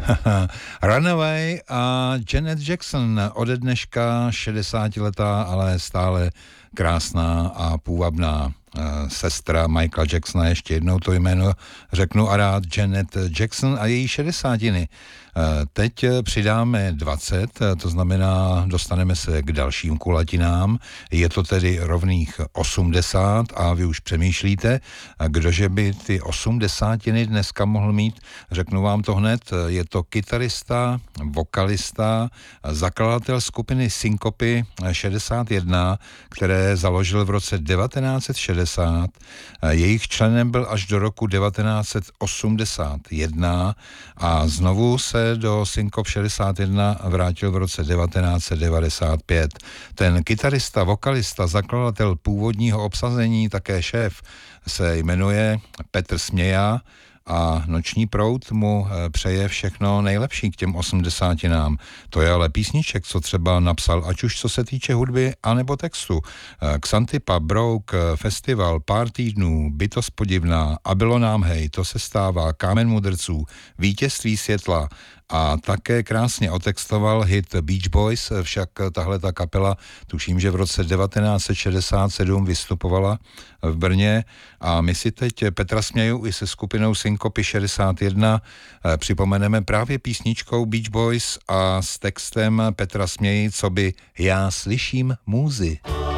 Runaway a Janet Jackson, ode dneška 60letá, ale stále krásná a půvabná sestra Michaela Jacksona, ještě jednou to jméno řeknu a rád, Janet Jackson a její 60. Teď přidáme 20, to znamená, dostaneme se k dalším kulatinám, je to tedy rovných 80 a vy už přemýšlíte, kdože by ty 80 dneska mohl mít, řeknu vám to hned, je to kytarista, vokalista, zakladatel skupiny Syncopy 61, které založil v roce 1960, jejich členem byl až do roku 1981 a znovu se do Syncop 61 vrátil v roce 1995. Ten kytarista, vokalista, zakladatel původního obsazení, také šéf, se jmenuje Petr Směja a Noční proud mu přeje všechno nejlepší k těm 80. To je ale písniček, co třeba napsal, ať už co se týče hudby, anebo textu. Xantipa, Brouk, Festival, Pár týdnů, Bytost podivná, A bylo nám hej, To se stává, Kámen mudrců, Vítězství světla a také krásně otextoval hit Beach Boys, však tahle ta kapela, tuším, že v roce 1967 vystupovala v Brně a my si teď Petra Směju i se skupinou Syncopy 61 připomeneme právě písničkou Beach Boys a s textem Petra Směji, co by Já slyším můzy.